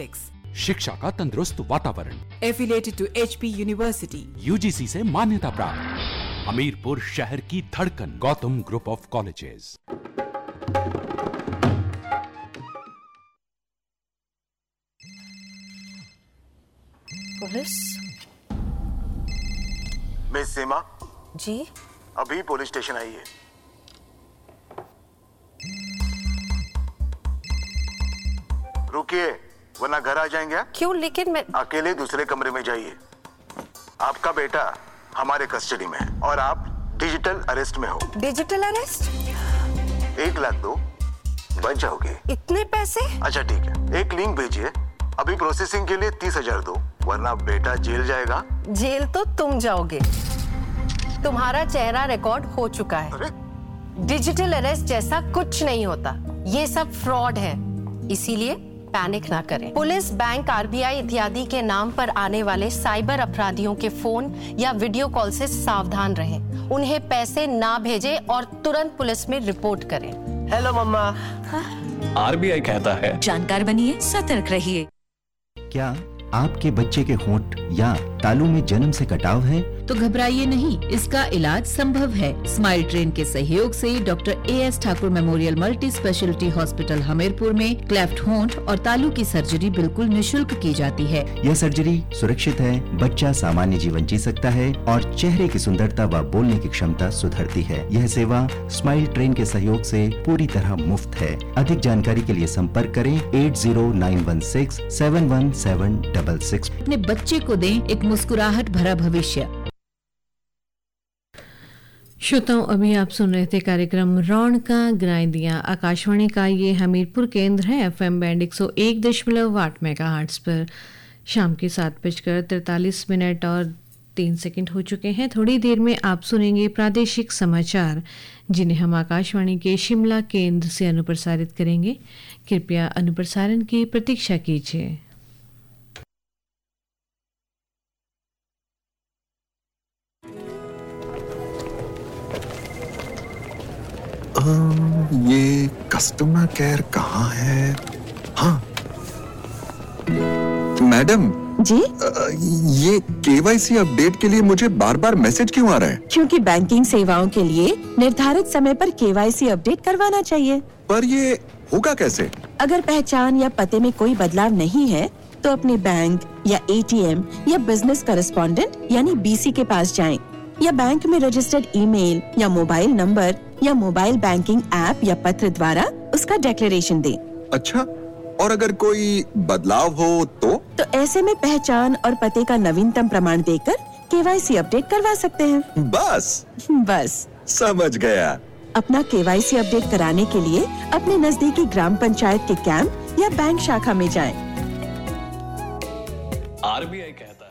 Complex, शिक्षा का तंदुरुस्त वातावरण, affiliated to HP university, UGC से मान्यता प्राप्त, हमीरपुर शहर की धड़कन, Gautam group of colleges. Police. Miss सीमा जी, अभी पुलिस स्टेशन आई है। रुकिए वरना घर आ जाएंगे। क्यों? लेकिन मैं अकेले दूसरे कमरे में जाइए। आपका बेटा हमारे कस्टडी में है और आप डिजिटल अरेस्ट में हो। Digital arrest? 1 लाख दो, बच जाओगे। इतने पैसे? अच्छा ठीक है, एक लिंक भेजिए, अभी प्रोसेसिंग के लिए 30,000 दो, वरना बेटा जेल जाएगा। जेल तो तुम जाओगे। तुम्हारा चेहरा रिकॉर्ड हो चुका है। अरे? डिजिटल अरेस्ट जैसा कुछ नहीं होता, ये सब फ्रॉड है। इसीलिए पैनिक ना करें। पुलिस, बैंक, RBI इत्यादि के नाम पर आने वाले साइबर अपराधियों के फोन या वीडियो कॉल से सावधान रहें। उन्हें पैसे ना भेजें और तुरंत पुलिस में रिपोर्ट करें। हेलो मम्मा। RBI कहता है, जानकार बनिए, सतर्क रहिए। क्या आपके बच्चे के होंठ या तालू में जन्म से कटाव है? तो घबराइए नहीं, इसका इलाज संभव है। स्माइल ट्रेन के सहयोग से doctor AS Thakur memorial multi speciality hospital Hamirpur में क्लेफ्ट होंठ और तालू की सर्जरी बिल्कुल निशुल्क की जाती है। यह सर्जरी सुरक्षित है, बच्चा सामान्य जीवन जी सकता है और चेहरे की सुंदरता व बोलने की क्षमता सुधरती है। यह सेवा स्माइल ट्रेन के सहयोग से पूरी तरह मुफ्त है। अधिक जानकारी के लिए संपर्क करें 8091671766। अपने बच्चे को दें एक मुस्कुराहट भरा भविष्य। श्रोताओं, अभी आप सुन रहे थे कार्यक्रम रौनका ग्राइंदियाँ। आकाशवाणी का ये हमीरपुर केंद्र है। FM बैंड 101.8 मेगाहर्ट्ज पर शाम के 7:43 और 3 सेकंड हो चुके हैं। थोड़ी देर में आप सुनेंगे प्रादेशिक समाचार, जिन्हें हम आकाशवाणी के शिमला केंद्र से अनुप्रसारित करेंगे। कृपया अनुप्रसारण की प्रतीक्षा कीजिए। ये कस्टमर केयर कहाँ है? हाँ मैडम जी, ये KYC अपडेट के लिए मुझे बार बार मैसेज क्यों आ रहा है? क्योंकि बैंकिंग सेवाओं के लिए निर्धारित समय पर KYC अपडेट करवाना चाहिए। पर ये होगा कैसे? अगर पहचान या पते में कोई बदलाव नहीं है तो अपने बैंक या ATM या बिजनेस करेस्पॉन्डेंट यानी BC के पास जाएं, या बैंक में रजिस्टर्ड ईमेल या मोबाइल नंबर या मोबाइल बैंकिंग ऐप या पत्र द्वारा उसका डिक्लेरेशन दें। अच्छा, और अगर कोई बदलाव हो तो ऐसे में पहचान और पते का नवीनतम प्रमाण देकर KYC अपडेट करवा सकते हैं। बस समझ गया। अपना KYC अपडेट कराने के लिए अपने नजदीकी ग्राम पंचायत के कैंप या बैंक शाखा में जाएं। RBI कहता